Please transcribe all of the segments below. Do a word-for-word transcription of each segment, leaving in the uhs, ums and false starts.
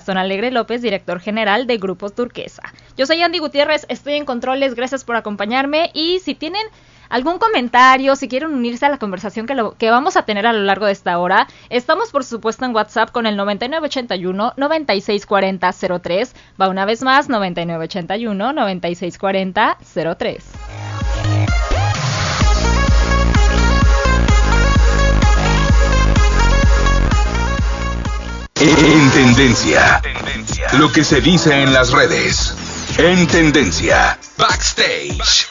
Gastón Alegre López, director general de Grupo Turquesa. Yo soy Andy Gutiérrez, estoy en controles, gracias por acompañarme y si tienen algún comentario, si quieren unirse a la conversación que, lo, que vamos a tener a lo largo de esta hora, estamos por supuesto en WhatsApp con el noventa y nueve ochenta y uno, noventa y seis cuarenta, cero tres. Va una vez más, noventa y nueve ochenta y uno, noventa y seis cuarenta, cero tres. En tendencia. Lo que se dice en las redes. En tendencia. Backstage.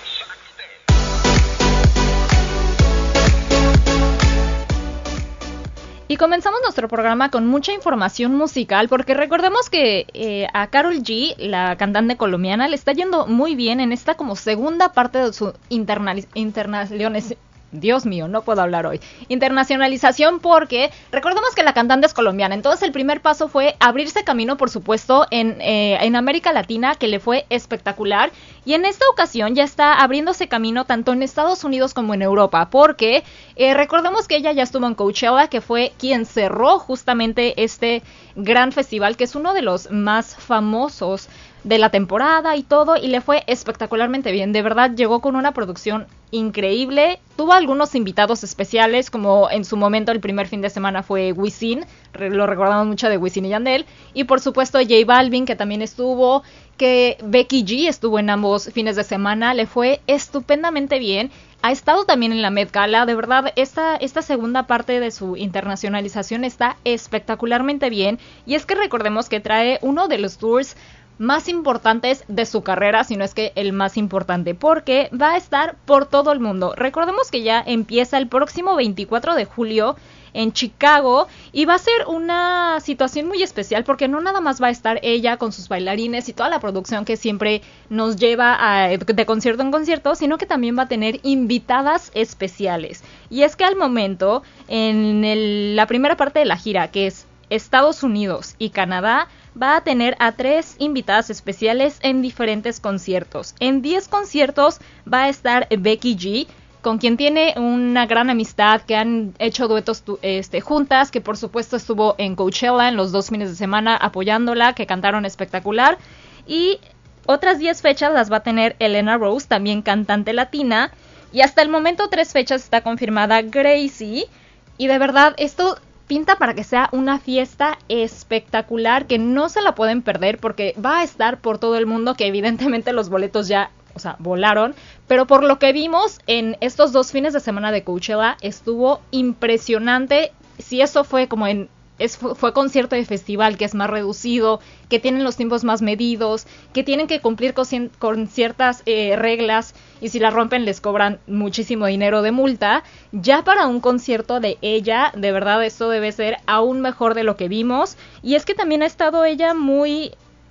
Y comenzamos nuestro programa con mucha información musical porque recordemos que eh, a Karol G, la cantante colombiana, le está yendo muy bien en esta como segunda parte de su internaliz- internaciones. Dios mío, no puedo hablar hoy. Internacionalización porque recordemos que la cantante es colombiana. Entonces el primer paso fue abrirse camino, por supuesto, en, eh, en América Latina, que le fue espectacular. Y en esta ocasión ya está abriéndose camino tanto en Estados Unidos como en Europa. Porque eh, recordemos que ella ya estuvo en Coachella, que fue quien cerró justamente este gran festival, que es uno de los más famosos de la temporada y todo, y le fue espectacularmente bien. De verdad, llegó con una producción increíble. Tuvo algunos invitados especiales, como en su momento el primer fin de semana fue Wisin, lo recordamos mucho de Wisin y Yandel, y por supuesto J Balvin, que también estuvo, que Becky G estuvo en ambos fines de semana, le fue estupendamente bien. Ha estado también en la Met Gala. De verdad, esta, esta segunda parte de su internacionalización está espectacularmente bien, y es que recordemos que trae uno de los tours más importantes de su carrera, si no es que el más importante, porque va a estar por todo el mundo. Recordemos que ya empieza el próximo veinticuatro de julio en Chicago y va a ser una situación muy especial porque no nada más va a estar ella con sus bailarines y toda la producción que siempre nos lleva a, de concierto en concierto, sino que también va a tener invitadas especiales. Y es que al momento, en el, la primera parte de la gira, que es Estados Unidos y Canadá, va a tener a tres invitadas especiales en diferentes conciertos. En diez conciertos va a estar Becky G, con quien tiene una gran amistad, que han hecho duetos este, juntas, que por supuesto estuvo en Coachella en los dos fines de semana apoyándola, que cantaron espectacular. Y otras diez fechas las va a tener Elena Rose, también cantante latina. Y hasta el momento tres fechas está confirmada Gracie. Y de verdad, esto pinta para que sea una fiesta espectacular que no se la pueden perder porque va a estar por todo el mundo, que evidentemente los boletos ya, o sea, volaron, pero por lo que vimos en estos dos fines de semana de Coachella estuvo impresionante. Si eso fue como en Es, fue concierto de festival, que es más reducido, que tienen los tiempos más medidos, que tienen que cumplir con, con ciertas eh, reglas, y si la rompen les cobran muchísimo dinero de multa. Ya para un concierto de ella, de verdad esto debe ser aún mejor de lo que vimos. Y es que también ha estado ella muy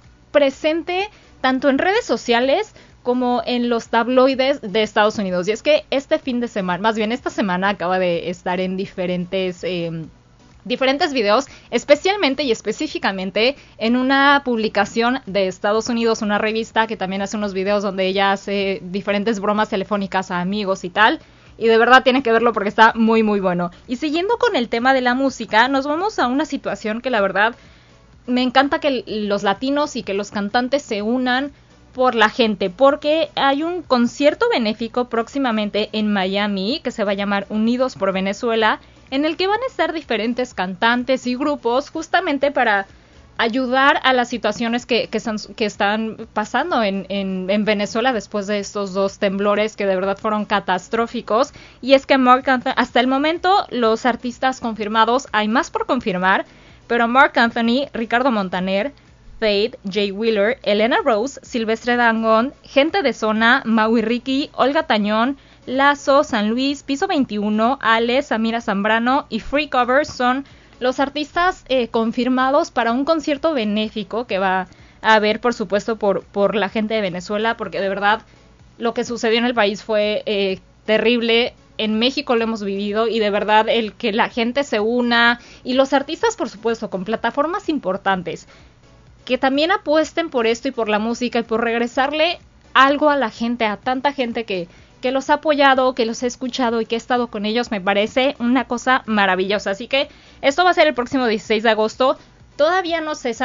presente tanto en redes sociales como en los tabloides de Estados Unidos. Y es que este fin de semana, más bien esta semana, acaba de estar en diferentes Eh, diferentes videos, especialmente y específicamente en una publicación de Estados Unidos, una revista que también hace unos videos donde ella hace diferentes bromas telefónicas a amigos y tal, y de verdad tienen que verlo porque está muy muy bueno. Y siguiendo con el tema de la música, nos vamos a una situación que la verdad me encanta, que los latinos y que los cantantes se unan por la gente, porque hay un concierto benéfico próximamente en Miami que se va a llamar Unidos por Venezuela, en el que van a estar diferentes cantantes y grupos justamente para ayudar a las situaciones que, que, están, que están pasando en, en, en Venezuela después de estos dos temblores que de verdad fueron catastróficos. Y es que Marc Anthony, hasta el momento los artistas confirmados, hay más por confirmar, pero Marc Anthony, Ricardo Montaner, Fade, Jay Wheeler, Elena Rose, Silvestre Dangond, Gente de Zona, Maui Ricky, Olga Tañón, Lazo, San Luis, Piso veintiuno, Ale, Samira Zambrano y Free Covers son los artistas eh, confirmados para un concierto benéfico que va a haber, por supuesto, por, por la gente de Venezuela, porque de verdad lo que sucedió en el país fue eh, terrible. En México lo hemos vivido y de verdad el que la gente se una y los artistas, por supuesto, con plataformas importantes, que también apuesten por esto y por la música y por regresarle algo a la gente, a tanta gente que que los ha apoyado, que los ha escuchado y que ha estado con ellos, me parece una cosa maravillosa. Así que esto va a ser el próximo dieciséis de agosto. Todavía no se sabe